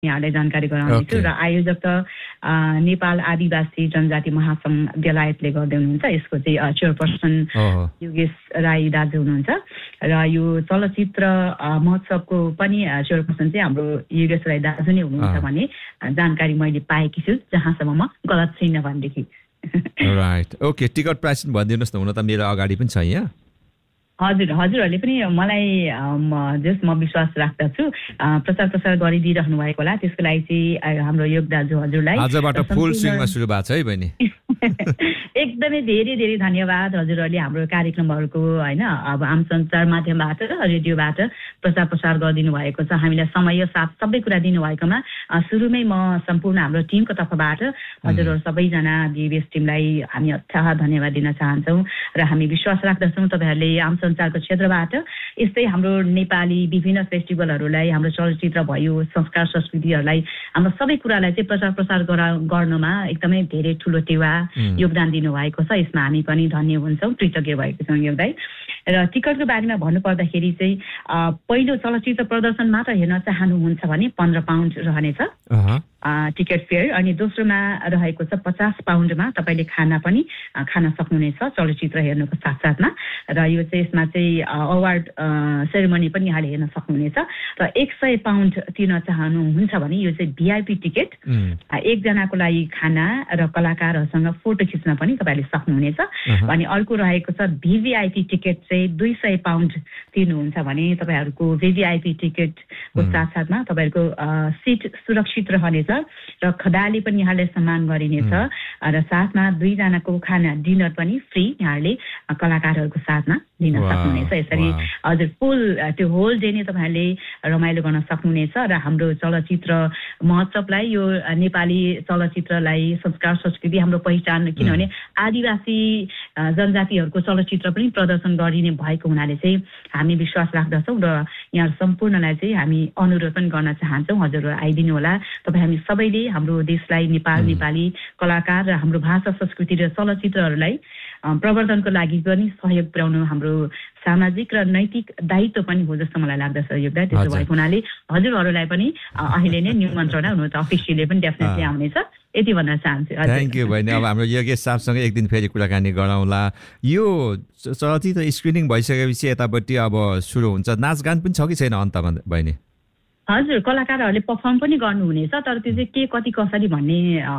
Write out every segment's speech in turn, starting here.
यहाँलाई जानकारी गराउनेछु र आयोजक त नेपाल आदिवासी जनजाति महासंघ बेलायतले गर्दै हुनुहुन्छ। यसको चाहिँ चेयरपर्सन योगेश राई दाजु हुनुहुन्छ र यो चलचित्र महोत्सवको पनि चेयरपर्सन चाहिँ हाम्रो योगेश राई दाजु नै हुनुहुन्छ भन्ने जानकारी मैले पाएकी छु, जहाँसम्म म गलत छैन भनेदेखि। Right, okay. टिकट प्राइस भनिदिनुहोस् न, हुन त मेरो अगाडि पनि छ यहाँ। हजुरहरूले पनि मलाई म विश्वास राख्दछु प्रचार गरिदिइरहनु भएको होला, त्यसको लागि चाहिँ हाम्रो योग दाजु हजुरलाई आजबाट फुल स्विङमा सुरु भएको छ है बहिनी। एकदमै धेरै धेरै धन्यवाद। हजुरहरूले हाम्रो कार्यक्रमहरूको होइन अब आम सञ्चार माध्यमबाट रेडियोबाट प्रचार गरिदिनु भएको छ, हामीलाई समय साथ सबै कुरा दिनुभएकोमा सुरुमै म सम्पूर्ण हाम्रो टिमको तर्फबाट हजुरहरू सबैजना डिबिएस टिमलाई हामी अथाह धन्यवाद दिन चाहन्छौँ र हामी विश्वास राख्दछौँ तपाईँहरूले आम सञ्चारको क्षेत्रबाट यस्तै हाम्रो नेपाली विभिन्न फेस्टिभलहरूलाई, हाम्रो चलचित्र भयो, संस्कार संस्कृतिहरूलाई, हाम्रो सबै कुरालाई चाहिँ प्रचार गर्नमा एकदमै धेरै ठुलो टेवा योगदान दिनुभएको छ। यसमा हामी पनि धन्य हुन्छौँ, कृतज्ञ भएको छौँ योगदाई। र टिकटको बारेमा भन्नुपर्दाखेरि चाहिँ पहिलो चलचित्र प्रदर्शन मात्र हेर्न चाहनुहुन्छ भने 15 पाउन्ड रहनेछ टिकट फेयर, अनि दोस्रोमा रहेको छ 50 पाउन्डमा तपाईँले खाना पनि खान सक्नुहुनेछ चलचित्र हेर्नुको साथसाथमा। र यो चाहिँ यसमा चाहिँ अवार्ड सेरेमनी पनि यहाँले हेर्न सक्नुहुनेछ। र 100 पाउन्ड तिर्न चाहनुहुन्छ भने यो चाहिँ भिआइपी टिकट, एकजनाको लागि खाना र कलाकारहरूसँग फोटो खिच्न पनि तपाईँले सक्नुहुनेछ। अनि अर्को रहेको छ भिभिआइपी टिकट चाहिँ 200 पाउन्ड तिर्नुहुन्छ भने तपाईँहरूको भिभिआइपी टिकटको साथसाथमा तपाईँहरूको सिट सुरक्षित रहनेछ र खदाले पनि यहाँले सम्मान गरिनेछ र साथमा 2 जनाको खाना डिनर पनि फ्री यहाँले कलाकारहरूको साथमा लिन सक्नुहुनेछ। यसरी हजुर फुल त्यो होल डे नै तपाईँहरूले रमाइलो गर्न सक्नुहुनेछ र हाम्रो चलचित्र महोत्सवलाई, यो नेपाली चलचित्रलाई, संस्कार संस्कृति, हाम्रो पहिचान, किनभने आदिवासी जनजातिहरूको चलचित्र पनि प्रदर्शन गरिने भएको हुनाले चाहिँ हामी विश्वास राख्दछौँ र यहाँ सम्पूर्णलाई चाहिँ हामी अनुरोध पनि गर्न चाहन्छौँ हजुरहरू आइदिनु होला। तपाईँ हामी सबैले हाम्रो देशलाई, नेपाली कलाकार र हाम्रो भाषा संस्कृति र चलचित्रहरूलाई प्रवर्धनको लागि पनि सहयोग पुर्याउनु हाम्रो सामाजिक र नैतिक दायित्व पनि हो जस्तो मलाई लाग्दछ योगदान। त्यसो भएको हुनाले हजुरहरूलाई पनि अहिले नै निमन्त्रणा हुनुहुन्छ, अफिसियली पनि डेफिनेटली आउनेछ, यति भन्न चाहन्छु। थ्याङ्क यू बहिनी। अब हाम्रो योगेश साहबसँग एक दिन फेरि कुराकानी गरौँला। यो चलचित्र स्क्रिनिङ भइसकेपछि यतापट्टि अब सुरु हुन्छ, नाचगान पनि छ कि छैन अन्तमा बहिनी? हजुर, कलाकारहरूले पर्फर्म पनि गर्नुहुनेछ, तर त्यो चाहिँ के कति कसरी भन्ने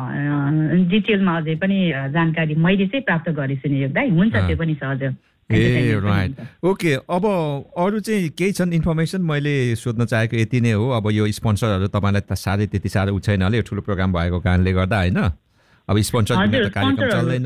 डिटेलमा अझै पनि जानकारी मैले चाहिँ प्राप्त गरेछु नि योगदाई। हुन्छ, त्यो पनि छ हजुर। ए राइट, ओके। अब अरू चाहिँ केही छन् इन्फर्मेसन? मैले सोध्न चाहेको यति नै हो। अब यो स्पोन्सरहरू तपाईँलाई साह्रै त्यति साह्रो छैन होला, यो ठुलो प्रोग्राम भएको कारणले गर्दा होइन? अब स्पोन्सर बिना त कार्यक्रम चल्दैन।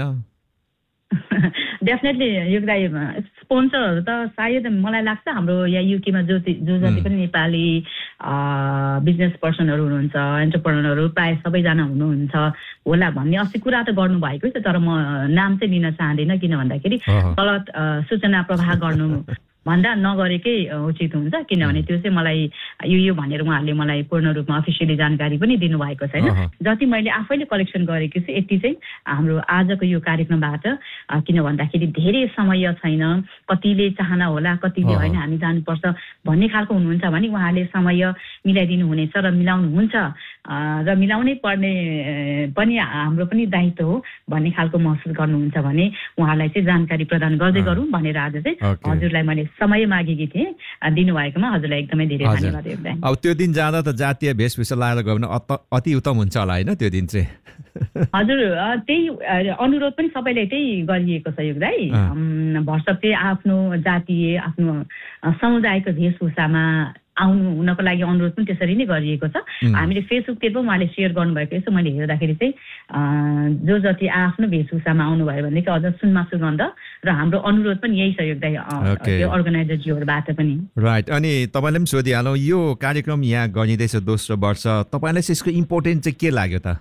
डेफिनेटली योगदाई स्पोन्सरहरू त सायद मलाई लाग्छ हाम्रो यहाँ युकेमा जो जति पनि नेपाली बिजनेस पर्सनहरू हुनुहुन्छ, एन्टरप्रेनरहरू प्रायः सबैजना हुनुहुन्छ होला भन्ने अस्ति कुरा त गर्नुभएको छ, तर म नाम चाहिँ लिन चाहँदिनँ, किन भन्दाखेरि गलत सूचना प्रवाह गर्नु भन्दा नगरेकै उचित हुन्छ, किनभने त्यो चाहिँ मलाई यो भनेर उहाँहरूले मलाई पूर्ण रूपमा अफिसियली जानकारी पनि दिनुभएको छैन। जति मैले आफैले कलेक्सन गरेको छु यति चाहिँ हाम्रो आजको यो कार्यक्रमबाट, किन भन्दाखेरि धेरै समय छैन, कतिले चाहना होला, कतिले होइन हामी जानुपर्छ भन्ने खालको हुनुहुन्छ भने उहाँले समय मिलाइदिनु हुनेछ र मिलाउनुहुन्छ र मिलाउनै पर्ने पनि हाम्रो पनि दायित्व हो भन्ने खालको महसुस गर्नुहुन्छ भने उहाँलाई चाहिँ जानकारी प्रदान गर्दै गरौँ भनेर आज चाहिँ हजुरलाई मैले समय मागेकी थिएँ, दिनुभएकोमा हजुरलाई एकदमै धेरै धन्यवाद योगदान। अब त्यो दिन जाँदा त जातीय वेशभूषा लगाएर गयो भने अति उत्तम हुन्छ होला होइन त्यो दिन चाहिँ? हजुर, त्यही अनुरोध पनि सबैलाई त्यही गरिएको छ योगदाई। भर्सक चाहिँ आफ्नो जातीय, आफ्नो समुदायको वेशभूषामा आउनु हुनको लागि अनुरोध पनि त्यसरी नै गरिएको छ। हामीले फेसबुकतिर पनि उहाँले सेयर गर्नुभएको यसो मैले हेर्दाखेरि चाहिँ जो जति आफ्नो वेशभूषामा आउनुभयो भनेदेखि अझ सुनमा सुगन्ध र हाम्रो अनुरोध पनि यही छ योगदाई अर्गनाइजरज्यूहरूबाट पनि। राइट, अनि तपाईँले पनि सोधिहालौँ, यो कार्यक्रम यहाँ गरिँदैछ दोस्रो वर्ष, तपाईँलाई चाहिँ यसको इम्पोर्टेन्ट चाहिँ के लाग्यो त?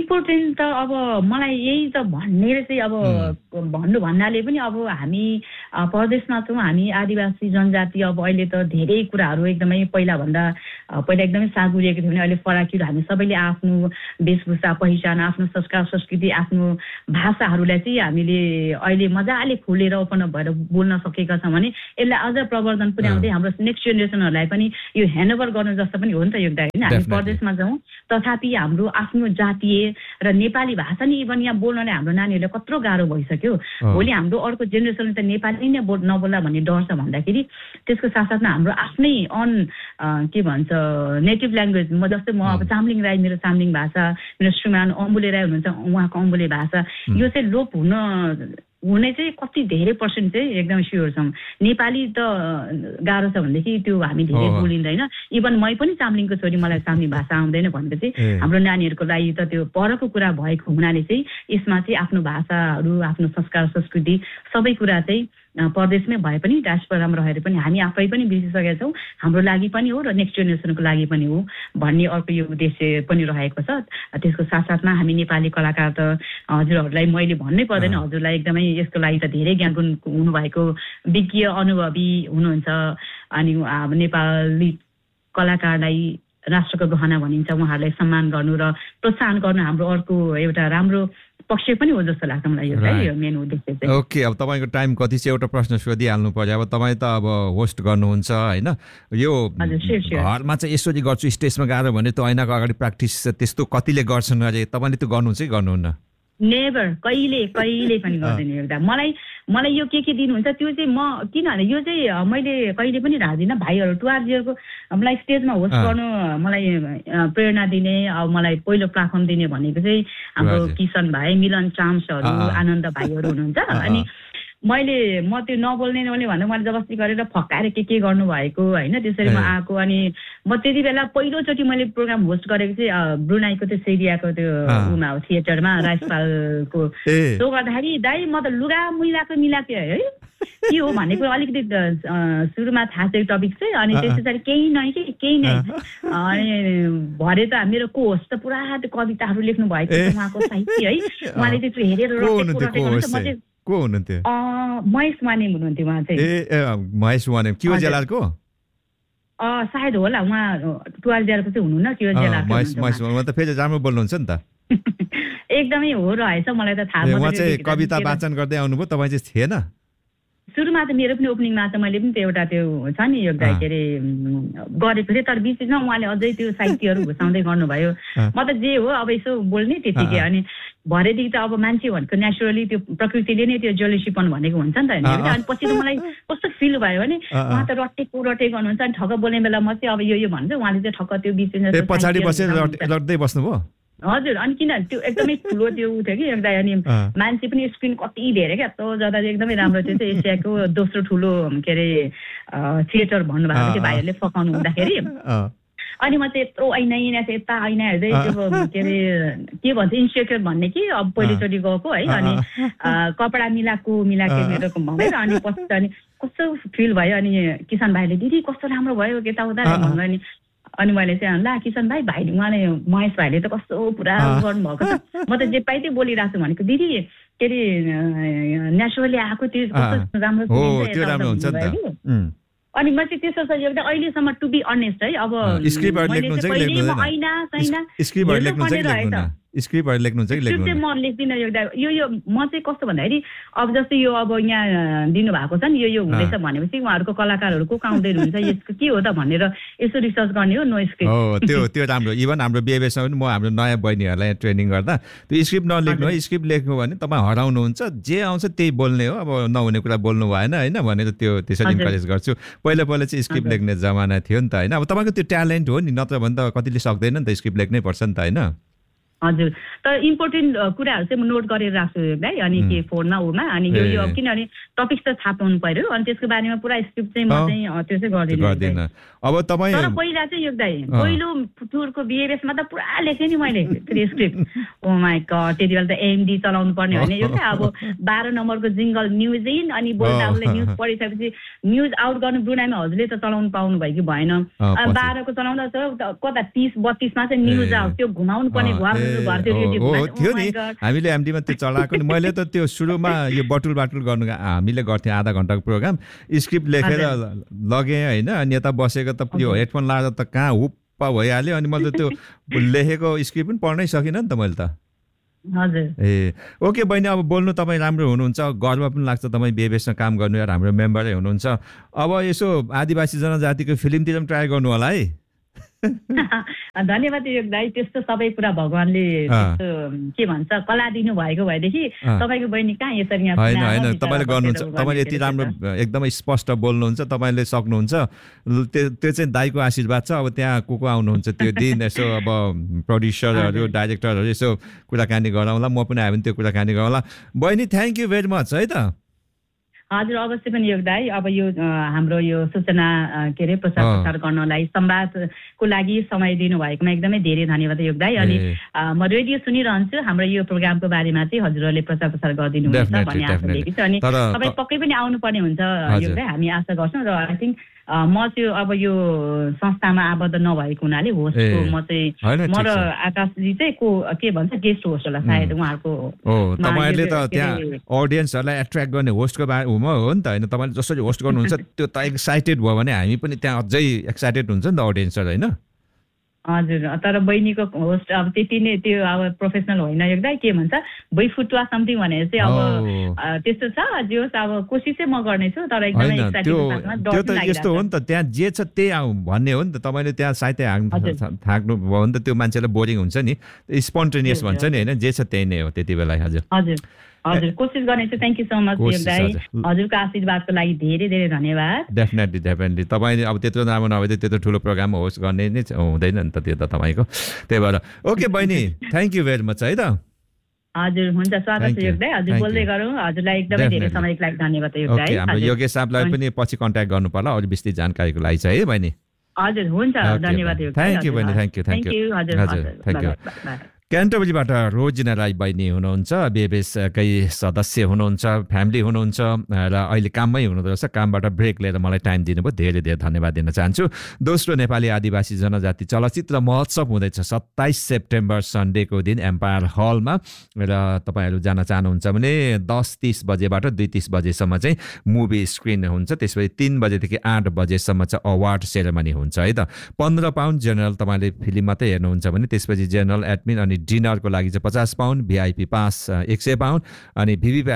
इम्पोर्टेन्ट त अब मलाई यही त भन्ने चाहिँ अब भन्नु भन्नाले पनि अब हामी परदेशमा छौँ हामी आदिवासी जनजाति। अब अहिले त धेरै कुराहरू एकदमै पहिला एकदमै सागुरिएको थियो भने अहिले फराकिलो हामी सबैले आफ्नो वेशभूषा पहिचान आफ्नो संस्कार संस्कृति आफ्नो भाषाहरूलाई चाहिँ हामीले अहिले मजाले खोलेर ओपन भएर बोल्न सकेका छौँ भने यसलाई अझ प्रवर्धन पुर्याउँदै हाम्रो नेक्स्ट जेनेरेसनहरूलाई पनि यो ह्यान्डओभर गर्नु जस्तो पनि हो नि त योगदान होइन। हामी परदेशमा जाउँ तथापि हाम्रो आफ्नो जातीय र नेपाली भाषा नि इभन यहाँ बोल्नलाई हाम्रो नानीहरूले कत्रो गाह्रो भइसक्यो। भोलि हाम्रो अर्को जेनेरेसनले त नेपाली नै नबोल्ला भन्ने डर छ भन्दाखेरि त्यसको साथसाथमा हाम्रो आफ्नै के भन्छ नेटिभ ल्याङ्ग्वेज जस्तै म अब चामलिङ राई मेरो चामलिङ भाषा मेरो श्रीमान अम्बुले राई हुनुहुन्छ उहाँको अम्बुले भाषा यो चाहिँ लोप हुने चाहिँ कति धेरै पर्सेन्ट चाहिँ एकदम स्योर छौँ। नेपाली त गाह्रो छ भनेदेखि त्यो हामी धेरै बोलिँदैन। इभन मै पनि चामलिङको छोरी मलाई चामलिङ भाषा आउँदैन भनेपछि हाम्रो नानीहरूको लागि त त्यो परको कुरा भएको हुनाले चाहिँ यसमा चाहिँ आफ्नो भाषाहरू आफ्नो संस्कार संस्कृति सबै कुरा चाहिँ परदेशमै भए पनि डायस्पोरामा रहेर पनि हामी आफै पनि बिर्सिसकेका छौँ। हाम्रो लागि पनि हो र नेक्स्ट जेनेरेसनको लागि पनि हो भन्ने अर्को यो उद्देश्य पनि रहेको छ। त्यसको साथसाथमा हामी नेपाली कलाकार त हजुरहरूलाई मैले भन्नै पर्दैन, हजुरलाई एकदमै यसको लागि त धेरै ज्ञान हुनुभएको विज्ञ अनुभवी हुनुहुन्छ। अनि नेपाली कलाकारलाई राष्ट्रको गहना भनिन्छ, उहाँहरूलाई सम्मान गर्नु र प्रोत्साहन गर्नु हाम्रो अर्को एउटा राम्रो पक्ष पनि हो जस्तो लाग्छ मलाई यो मेन उद्देश्य चाहिँ। ओके, अब तपाईँको टाइम कति छ एउटा प्रश्न सोधिहाल्नु पर्यो। अब तपाईँ त अब होस्ट गर्नुहुन्छ होइन, यो घरमा चाहिँ यसरी गर्छु स्टेजमा गाह्रो भने त ऐनाको अगाडि प्र्याक्टिस त्यस्तो कतिले गर्छन् अझै तपाईँले त्यो गर्नुहुन्छ कि गर्नुहुन्न? नेभर, कहिले पनि गर्दैन एउटा। मलाई यो के दिनुहुन्छ त्यो चाहिँ म किनभने यो चाहिँ मैले कहिले पनि राख्दिनँ। भाइहरू टुवार्जीहरूको मलाई स्टेजमा होस्ट गर्नु मलाई प्रेरणा दिने अब मलाई पहिलो प्लेटफर्म दिने भनेको चाहिँ हाम्रो किसन भाइ मिलन चाम्सहरू आनन्द भाइहरू हुनुहुन्छ। अनि म त्यो नबोल्ने भनेर मैले जबरजस्ती गरेर फकाएर के गर्नुभएको होइन, त्यसरी म आएको। अनि म त्यति बेला पहिलोचोटि मैले प्रोग्राम होस्ट गरेको चाहिँ ब्रुनाईको त्यो सेरियाको त्यो उमा हो थिएटरमा राजपालको सो गर्दाखेरि दाइ म त लुगा मिलाएको है के हो भन्ने कुरा अलिकति सुरुमा थाहा छ टपिक चाहिँ। अनि त्यस पछाडि केही नै अनि भरे त मेरो को होस्ट त पुरा त्यो कविताहरू लेख्नु भएको उहाँको साहित्य है, उहाँले त्यो हेरेर को हुनुहुन्थ्यो? महेश वानेम हुनुहुन्थ्यो उहाँ चाहिँ। महेश वानेम के हो जेलारको? सायद होला, उहाँ टुवाल जेलारको चाहिँ हुनुहुन्न के हो जेलारको। महेश उहाँ त फेरि राम्रो बोल्नुहुन्छ नि त। एकदमै हो रहेछ, मलाई त थाहा। उहाँ चाहिँ कविता वाचन गर्दै आउनुभयो, तपाईँ चाहिँ थिएन? सुरुमा त मेरो पनि ओपनिङमा त मैले पनि त्यो एउटा त्यो छ नि एउटा के अरे गरेको थिएँ, तर बिचमा उहाँले अझै त्यो साहित्यहरू घुसाउँदै गर्नुभयो। म त जे हो अब यसो बोल्ने त्यतिकै। अनि भरेदेखि त अब मान्छे भनेको नेचुरली त्यो प्रकृतिले नै त्यो जलेसीपन भनेको हुन्छ नि त होइन। अनि पछि त मलाई कस्तो फिल भयो भने उहाँ त रटेको गर्नुहुन्छ अनि ठक्क बोल्ने बेला म चाहिँ अब यो भन्छ, उहाँले चाहिँ ठक्क त्यो बिच पछाडि बसेर रट्दै बस्नुभयो। हजुर, अनि किन त्यो एकदमै ठुलो त्यो थियो कि एउटा। अनि मान्छे पनि स्क्रिन कति धेरै क्या यस्तो ज्यादा एकदमै राम्रो थियो। एसियाको दोस्रो ठुलो के अरे थिएटर भन्नुभएको थियो भाइहरूले फकाउनु हुँदाखेरि। अनि म चाहिँ यत्रो ऐना यता ऐना हेर्दै त्यो के अरे के भन्छ इन्सेक्योर भन्ने कि अब पहिलोचोटि गएको है। अनि कपडा मिलाएको मेरो भनेर अनि पछि अनि कस्तो फिल भयो। अनि किसान भाइले दिदी कस्तो राम्रो भयो यताउता भन्नु। अनि मैले चाहिँ ला किसन भाइ उहाँले महेश भाइले त कस्तो पुरा गर्नुभएको छ, म त जे पाइ त्यो बोलिरहेको छु भनेको दिदी के अरे नेचुरली आएको त्यो कस्तो राम्रो हुन्छ। अनि म चाहिँ त्यसो छ एउटा अहिलेसम्म टु बी अनेस्ट है। अब स्क्रिप्टहरु लेख्नुहुन्छ कि लेख्नुहुन्न? म लेख्दिनँ एउटा यो म चाहिँ कस्तो भन्दाखेरि अब जस्तै यो अब यहाँ दिनुभएको छ नि यो हुँदैछ भनेपछि उहाँहरूको कलाकारहरूको काउँदै हुन्छ यसको के हो त भनेर यसो रिसर्च गर्ने हो। नो स्क्रिप्ट त्यो राम्रो। इभन हाम्रो बिहेबियरमा पनि म हाम्रो नयाँ बहिनीहरूलाई ट्रेनिङ गर्दा त्यो स्क्रिप्ट नलेख्नु है, स्क्रिप्ट लेख्नु भने तपाईँ हराउनुहुन्छ, जे आउँछ त्यही बोल्ने हो, अब नहुने कुरा बोल्नु भएन होइन भनेर त्यो त्यसरी इन्करेज गर्छु। पहिला चाहिँ स्क्रिप्ट लेख्ने जमाना थियो नि त होइन। अब तपाईँको त्यो ट्यालेन्ट हो नि, नत्र भने त कतिले सक्दैन नि त, स्क्रिप्ट लेख्नै पर्छ नि त होइन। हजुर, तर इम्पोर्टेन्ट कुराहरू चाहिँ म नोट गरेर राख्छु भाइ। अनि के फोनमा उमा अनि यो किनभने टपिक्स त थाहा पाउनु पर्यो। अनि त्यसको बारेमा पुरा स्क्रिप्ट चाहिँ म चाहिँ त्यो चाहिँ गर्दिनँ। अब तपाईँ तर पहिला चाहिँ यो दाइ पहिलो टुरको बिहेबियरमा त पुरा लेखेँ नि मैले स्क्रिप्ट। ओ माई गड, त्यति बेला त एमडी चलाउनु पर्ने होइन यो क्या। अब 12 नम्बरको जिङ्गल न्युज इन अनि बोल्दा उसले न्युज पढिसकेपछि न्युज आउट गर्नु ब्रुनाईमा हजुरले त चलाउनु पाउनु भयो कि भएन। 12 को चलाउँदा कता 30-32मा चाहिँ न्युज आउट त्यो घुमाउनु पर्ने घर थियो नि हामीले एमडीमा त्यो चलाएको नि मैले त त्यो सुरुमा यो बटुल गर्नु हामीले गर्थ्यौँ आधा घन्टाको प्रोग्राम स्क्रिप्ट लेखेर लगेँ होइन अनि यता बसेको त यो हेडफोन लाएर त कहाँ हुप्पा भइहाल्यो अनि मैले त्यो लेखेको स्क्रिप्ट पनि पढ्नै सकिनँ नि त मैले त ए ओके बहिनी अब बोल्नु तपाईँ राम्रो हुनुहुन्छ गर्व पनि लाग्छ तपाईँ बेबेसमा काम गर्नु यार हाम्रो मेम्बरै हुनुहुन्छ अब यसो आदिवासी जनजातिको फिल्मतिर पनि ट्राई गर्नु होला है धन्यवाद योग दाइ त्यस्तो सबै कुरा भगवानले के भन्छ कला दिनु भएको भएदेखि तपाईँको बहिनी कहाँ यसरी यहाँ होइन तपाईँले गर्नुहुन्छ तपाईँले यति राम्रो एकदमै स्पष्ट बोल्नुहुन्छ तपाईँले सक्नुहुन्छ त्यो चाहिँ दाइको आशीर्वाद छ अब त्यहाँ को आउनुहुन्छ त्यो दिन यसो अब प्रड्युसरहरू डाइरेक्टरहरू यसो कुराकानी गरौँला म पनि आयो भने त्यो कुराकानी गरौँला बहिनी थ्याङ्क यू भेरी मच है त हजुर अवश्य पनि योग दाइ अब यो हाम्रो यो सूचना के अरे प्रचार गर्नलाई संवादको लागि समय दिनुभएकोमा एकदमै धेरै धन्यवाद योग दाइ अनि म रेडियो सुनिरहन्छु हाम्रो यो प्रोग्रामको बारेमा चाहिँ हजुरहरूले प्रचार गरिदिनु हुन्छ भन्ने आशा लिएको छु अनि तपाईँ पक्कै पनि आउनुपर्ने हुन्छ योग दाइ हामी आशा गर्छौँ र आई थिङ्क म चाहिँ अब यो संस्थामा आबद्ध नभएको हुनाले होस्टको म चाहिँ म र आकाशजी चाहिँ के भन्छ गेस्ट होस्ट होला सायद उहाँहरूको तपाईँले त त्यहाँ अडियन्सहरूलाई एट्र्याक्ट गर्ने होस्टको बारेमा हो नि त होइन तपाईँले जसरी होस्ट गर्नुहुन्छ त्यो त एक्साइटेड भयो भने हामी पनि त्यहाँ अझै एक्साइटेड हुन्छ नि त अडियन्सहरू होइन हजुर तर बहिनीको होस्ट अब त्यति नै त्यो अब प्रोफेसनल होइन एकदम के भन्छ बैफुटुवा समथिङ भनेर चाहिँ अब त्यस्तो छ जो अब कोसिस चाहिँ म गर्नेछु तर एकदमै एक्साइटेड त्यो त यस्तो हो नि त त्यहाँ जे छ त्यही भन्ने हो नि त तपाईँले त्यहाँ साहित्य थाक्नु भयो भने त त्यो मान्छेलाई बोरिङ हुन्छ नि स्पोन्टेनियस भन्छ नि होइन जे छ त्यही नै हो त्यति बेला हजुर कोसिस गर्नेछु थ्याङ्क यू सो मच दाइ हजुरको आशीर्वादको लागि धेरै धेरै धन्यवाद डेफिनेटली तपाईँ अब त्यत्रो राम्रो नभए त त्यत्रो ठुलो प्रोग्राम होस्ट गर्ने नै हुँदैन नि त त्यो त तपाईँको त्यही भएर ओके बहिनी थ्याङ्क यू भेरी मच है त हजुर हुन्छ स्वागत छ योगदाइ हजुर बोल्दै गरौँ हजुरलाई एकदमै धेरै समयको लागि धन्यवाद योगदाइ हाम्रो योगेश साहबलाई पनि पछि कन्ट्याक्ट गर्नु पर्ला अरू विस्तृत जानकारीको लागि चाहिँ है बहिनी हजुर हुन्छ धन्यवाद थ्याङ्क यू बहिनी थ्याङ्क यू थ्याङ्क यू क्यान्टरबरीबाट रोजिना राई बहिनी हुनुहुन्छ बेबेसकै सदस्य हुनुहुन्छ फ्यामिली हुनुहुन्छ र अहिले काममै हुनुहुँदो रहेछ कामबाट ब्रेक लिएर मलाई टाइम दिनुभयो धेरै धेरै धन्यवाद दिन चाहन्छु दोस्रो नेपाली आदिवासी जनजाति चलचित्र महोत्सव हुँदैछ 27 सेप्टेम्बर सन्डेको दिन एम्पायर हलमा र तपाईँहरू जान चाहनुहुन्छ भने 10:30 बजेबाट 2:30 बजेसम्म चाहिँ मुभी स्क्रिन हुन्छ त्यसपछि 3 बजेदेखि 8 बजेसम्म चाहिँ अवार्ड सेरेमनी हुन्छ है त 15 पाउन्ड जेनरल तपाईँले फिल्म मात्रै हेर्नुहुन्छ भने त्यसपछि जेनरल एडमिन अनि डिनरको लागि चाहिँ 50 पाउन्ड भिआइपी पास 100 पाउन्ड अनि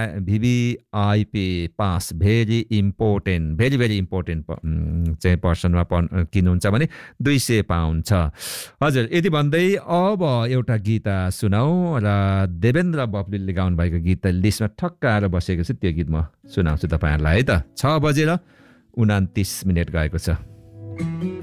भिभिआइपी पास भेरी इम्पोर्टेन्ट चाहिँ पर्सनमा किन्नुहुन्छ भने 200 पाउन्ड छ हजुर यति भन्दै अब एउटा गीत सुनाऊ र देवेन्द्र बब्लीले गाउनु भएको गीत लिस्टमा ठक्क आएर बसेको छ त्यो गीत म सुनाउँछु तपाईँहरूलाई है त 6:29 गएको छ